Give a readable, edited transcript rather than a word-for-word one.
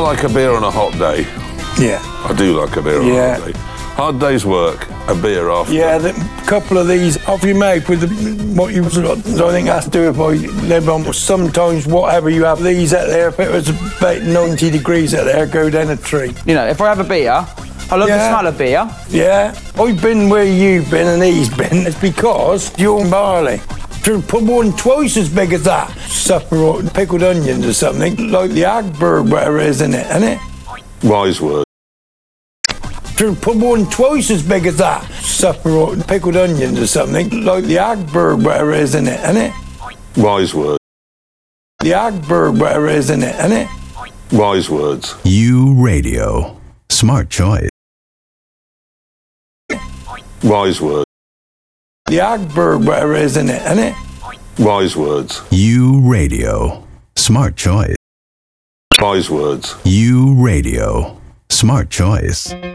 like a beer on a hot day. Yeah. I do like a beer on a hot day. Hard day's work, a beer after. Yeah, a couple of these off your mouth with what you've got. So I think that's do if I live on. Sometimes whatever you have, these out there, if it was about 90 degrees out there, go down a tree. You know, if I have a beer, I love the smell of beer. Yeah. I've been where you've been and he's been. It's because you're barley. To put one twice as big as that. Supper or pickled onions or something, like the Agberg, whatever it is, isn't it? Wise word. To put one twice as big as that. Supper or pickled onions or something, like the Agberg, whatever it is, isn't it? Wise word. The Agberg, whatever it is, isn't it? Wise words. U Radio. Smart choice. Wise word. The Agberg, whatever it is, isn't it? Wise words. U Radio. Smart choice. Wise words. U Radio. Smart choice.